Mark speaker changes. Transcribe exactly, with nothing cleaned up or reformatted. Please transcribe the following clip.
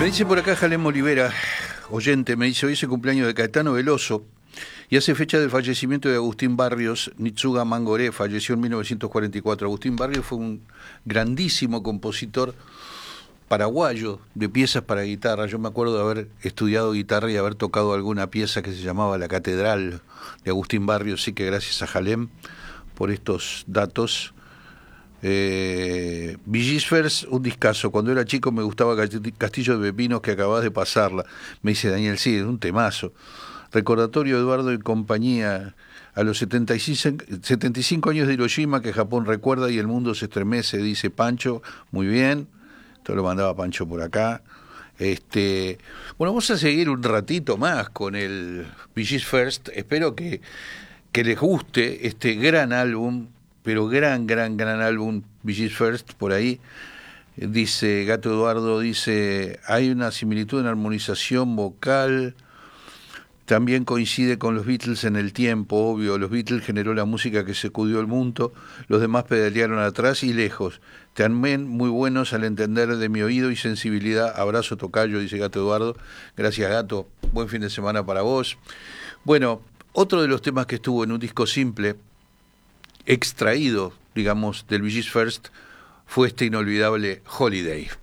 Speaker 1: Me dice por acá Jalem Olivera, oyente, me dice, hoy es el cumpleaños de Caetano Veloso y hace fecha del fallecimiento de Agustín Barrios. Nitsuga Mangoré falleció en mil novecientos cuarenta y cuatro. Agustín Barrios fue un grandísimo compositor paraguayo de piezas para guitarra. Yo me acuerdo de haber estudiado guitarra y haber tocado alguna pieza que se llamaba La Catedral de Agustín Barrios, así que gracias a Jalem por estos datos. Eh, Villisfers, un discazo. Cuando era chico me gustaba Castillo de Pepinos, que acabas de pasarla. Me dice Daniel, sí, es un temazo. Recordatorio Eduardo y compañía a los setenta y cinco años de Hiroshima, que Japón recuerda y el mundo se estremece, dice Pancho. Muy bien, esto lo mandaba Pancho por acá. Este, bueno, vamos a seguir un ratito más con el Villisfers. Espero que, que les guste este gran álbum, pero gran, gran, gran álbum, Villisfers, por ahí. Dice Gato Eduardo, dice, hay una similitud en armonización vocal, también coincide con los Beatles en el tiempo, obvio, los Beatles generó la música que sacudió el mundo, los demás pedalearon atrás y lejos, también muy buenos al entender de mi oído y sensibilidad. Abrazo tocayo, dice Gato Eduardo. Gracias, Gato, buen fin de semana para vos. Bueno, otro de los temas que estuvo en un disco simple, extraído, digamos, del Villisfers, fue este inolvidable Holiday.